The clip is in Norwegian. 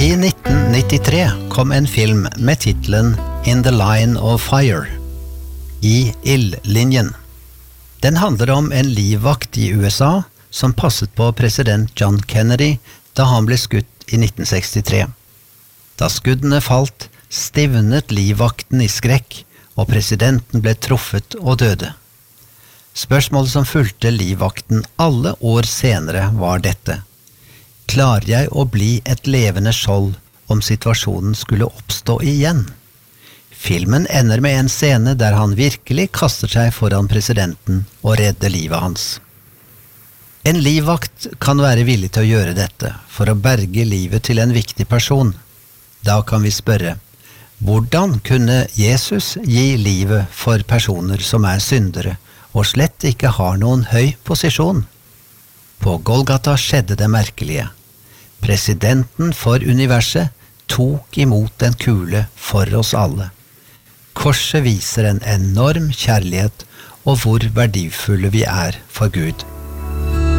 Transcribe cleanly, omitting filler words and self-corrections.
I 1993 kom en film med titlen In the Line of Fire, I ildlinjen. Den handler om en livvakt i USA som passet på president John Kennedy da han ble skutt i 1963. Da skuddene falt, stivnet livvakten i skrekk, og presidenten ble truffet og døde. Spørsmålet som fulgte livvakten alle år senere var dette: klarer jeg å bli et levende skjold om situasjonen skulle oppstå igjen? Filmen ender med en scene der han virkelig kaster seg foran presidenten og redder livet hans. En livvakt kan være villig til å gjøre dette for å berge livet til en viktig person. Da kan vi spørre, hvordan kunne Jesus gi livet for personer som er syndere og slett ikke har noen høy posisjon? På Golgata skjedde det merkelige. Presidenten for universet tok imot en kule for oss alle. Korset viser en enorm kjærlighet og hvor verdifulle vi er for Gud.